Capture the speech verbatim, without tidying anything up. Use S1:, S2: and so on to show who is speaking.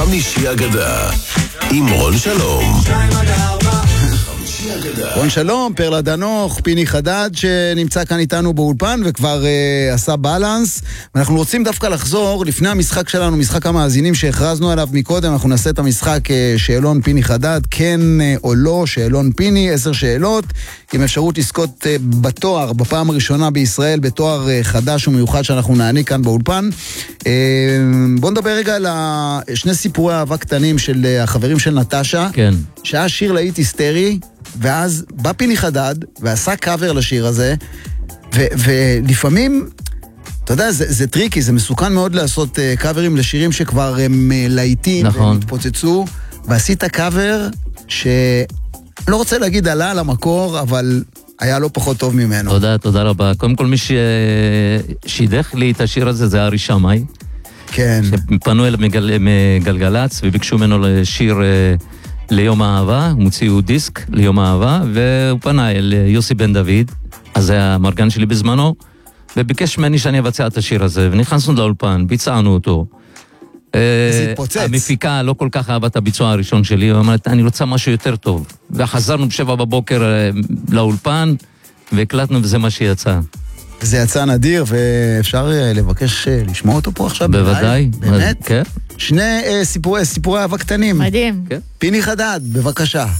S1: חמישי אגדה עם רון שלום.
S2: רון שלום, פרלה דנוך, פיני חדד שנמצא כאן איתנו באולפן וכבר uh, עשה בלנס, ואנחנו רוצים דווקא לחזור לפני המשחק שלנו, משחק המאזינים שהכרזנו עליו מקודם. אנחנו נעשה את המשחק uh, שאלון פיני חדד, כן uh, או לא, שאלון פיני, עשר שאלות עם אפשרות לזכות uh, בתואר בפעם הראשונה בישראל, בתואר uh, חדש ומיוחד שאנחנו נעניק כאן באולפן. uh, בוא נדבר רגע על שני סיפורי אהבה קטנים של uh, החברים של נטשה.
S3: כן.
S2: שהיה שיר להיט היסטרי, ואז בא פיני חדד ועשה קאבר לשיר הזה, ו- ולפעמים, אתה יודע, זה, זה טריקי, זה מסוכן מאוד לעשות uh, קאברים לשירים שכבר הם uh, להיטים,
S3: נכון.
S2: והם התפוצצו, ועשית קאבר שלא רוצה להגיד עלה על המקור, אבל היה לא פחות טוב ממנו.
S3: תודה, תודה רבה. קודם כל מי ששידך לי את השיר הזה זה ארי שמאי.
S2: כן.
S3: שפנו אליו מגל, מגלגלץ וביקשו ממנו לשיר ליום האהבה, הם הוציאו דיסק ליום האהבה, והוא פנה אל יוסי בן דוד, אז זה המרגן שלי בזמנו, וביקש ממני שאני אבצע את השיר הזה, ונכנסנו לאולפן, ביצענו אותו.
S2: זה התפוצץ.
S3: המפיקה לא כל כך אהבה את הביצוע הראשון שלי, היא אמרת, אני רוצה משהו יותר טוב. וחזרנו בשבע בבוקר לאולפן, והקלטנו וזה מה שיצא.
S2: זה יצא נדיר, ואפשר לבקש לשמוע אותו פה עכשיו?
S3: בוודאי.
S2: באמת?
S3: כן.
S2: שני סיפורי, סיפורי אהבה קטנים.
S4: מדהים.
S2: פיני חדד, בבקשה.